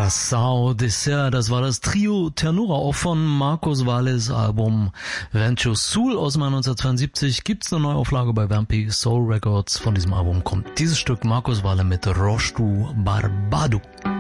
Sao Dessert, das war das Trio Ternura, auch von Marcos Valles Album Rancho Sul aus dem Jahr 1972. Gibt's eine Neuauflage bei Vampi Soul Records. Von diesem Album kommt dieses Stück Marcos Valle mit Rostu Barbado.